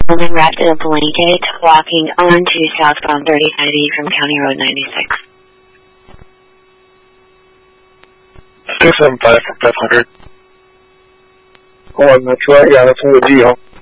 woman wrapped in a blanket walking onto southbound 35E from County Road 96. 675 from 500. On the track, yeah, that's what we do.